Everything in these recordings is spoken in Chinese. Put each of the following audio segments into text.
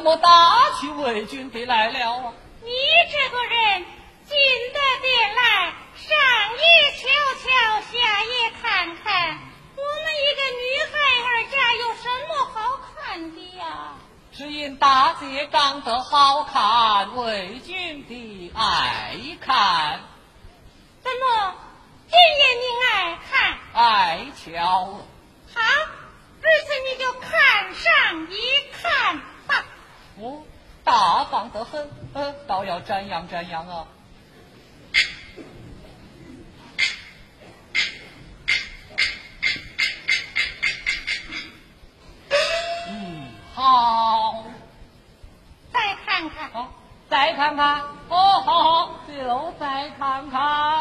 么打起伪君的来了啊？ 你这个人进得殿来，上也瞧瞧，下也看看，我们一个女孩儿家有什么好看的呀？ 只因大姐长得好看，伪君的爱看。 怎么今夜你爱看？ 爱瞧。 好，这次你就看上一看吧。 哦，大方得很，倒要瞻仰瞻仰啊。好， 再看看。 好，再看看。哦，好，就再看看。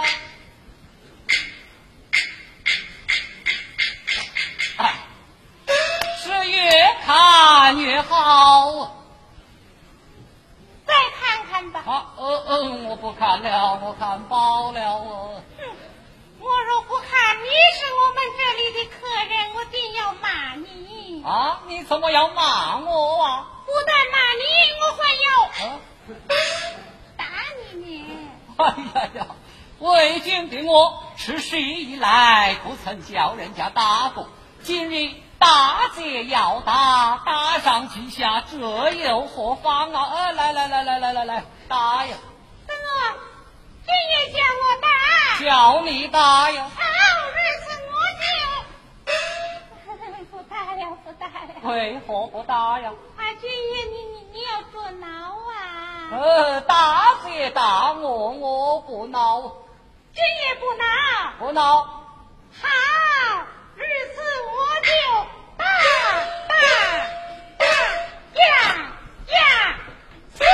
哎，是越看越好。 再看看吧。 好，我不看了，我看饱了我。 我若不看，你是我们这里的客人，我定要骂你。 啊，你怎么要骂我啊？ 不但骂你，我还要打你呢。 哎呀呀，为君的我吃食以来不曾叫人家打过，今日大姐要打，打上几下，这又何妨啊？来，打呀！ 怎么今夜叫我打？ 叫你打呀！ 好，这次我就不打了。 为何不打呀？ 啊，今夜你要捉挠啊？ 大姐打我，我不闹。 今夜不闹？ 不闹。 好，日次我就打呀，碎！